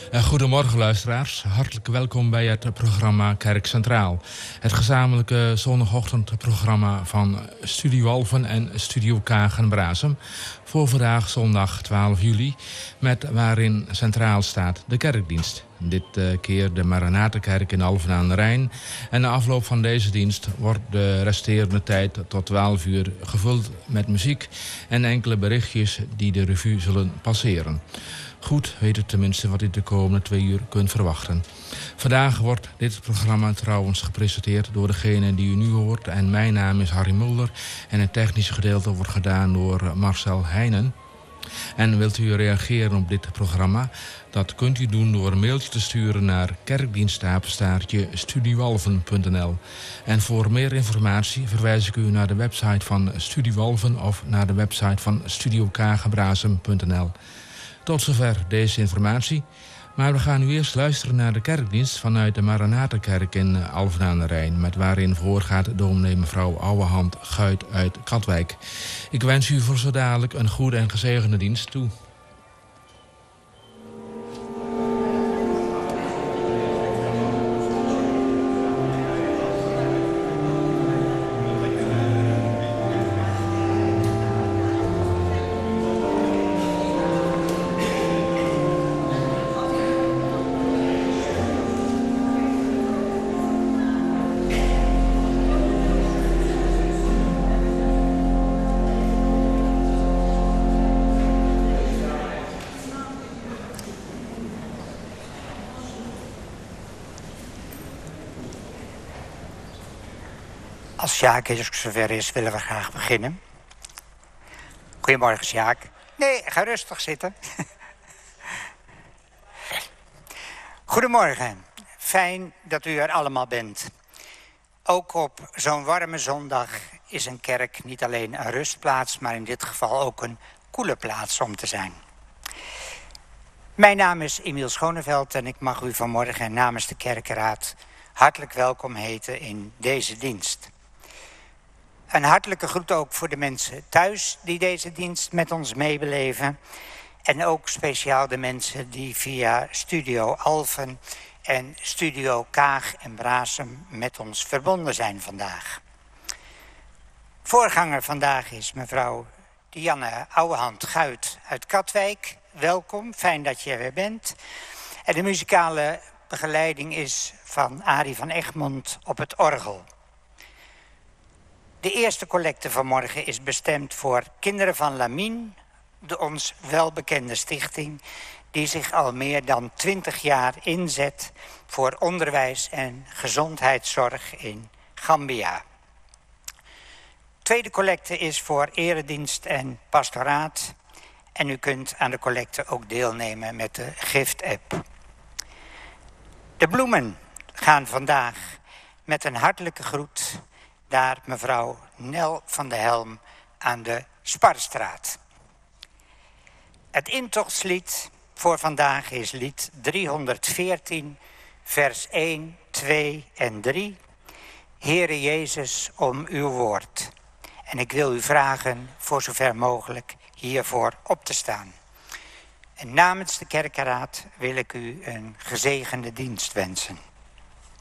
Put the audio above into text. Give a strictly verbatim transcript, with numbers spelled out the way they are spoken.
Goedemorgen luisteraars, hartelijk welkom bij het programma Kerk Centraal. Het gezamenlijke zondagochtendprogramma van Studio Alphen en Studio Kagen-Brasem voor vandaag zondag twaalf juli, met waarin centraal staat de kerkdienst. Dit uh, keer de Maranatenkerk in Alphen aan de Rijn. En na afloop van deze dienst wordt de resterende tijd tot twaalf uur gevuld met muziek en enkele berichtjes die de revue zullen passeren. Goed, weet u tenminste wat u de komende twee uur kunt verwachten. Vandaag wordt dit programma trouwens gepresenteerd door degene die u nu hoort. En mijn naam is Harry Mulder en het technische gedeelte wordt gedaan door Marcel Heijnen. En wilt u reageren op dit programma? Dat kunt u doen door een mailtje te sturen naar kerkdienstapenstaartje studioalphen punt n l. En voor meer informatie verwijs ik u naar de website van Studio Alphen of naar de website van studio kagen-brasem punt n l. Tot zover deze informatie. Maar we gaan nu eerst luisteren naar de kerkdienst vanuit de Maranatenkerk in Alphen aan de Rijn, met waarin voorgaat dominee mevrouw Ouwehand Guit uit Katwijk. Ik wens u voor zo dadelijk een goede en gezegende dienst toe. Als Sjaak is, zover is, willen we graag beginnen. Goedemorgen, Sjaak. Nee, ga rustig zitten. Goedemorgen. Fijn dat u er allemaal bent. Ook op zo'n warme zondag is een kerk niet alleen een rustplaats, maar in dit geval ook een koele plaats om te zijn. Mijn naam is Emiel Schoneveld en ik mag u vanmorgen namens de kerkenraad hartelijk welkom heten in deze dienst. Een hartelijke groet ook voor de mensen thuis die deze dienst met ons meebeleven. En ook speciaal de mensen die via Studio Alphen en Studio Kaag en Brasem met ons verbonden zijn vandaag. Voorganger vandaag is mevrouw Dianne Ouwehand Guit uit Katwijk. Welkom, fijn dat je er weer bent. En de muzikale begeleiding is van Arie van Egmond op het orgel. De eerste collecte van morgen is bestemd voor Kinderen van Lamien, de ons welbekende stichting die zich al meer dan twintig jaar inzet voor onderwijs en gezondheidszorg in Gambia. Tweede collecte is voor eredienst en pastoraat en u kunt aan de collecte ook deelnemen met de gift-app. De bloemen gaan vandaag met een hartelijke groet naar mevrouw Nel van de Helm aan de Sparstraat. Het intochtslied voor vandaag is lied driehonderdveertien, vers één, twee en drie. Heere Jezus, om uw woord. En ik wil u vragen, voor zover mogelijk, hiervoor op te staan. En namens de kerkenraad wil ik u een gezegende dienst wensen.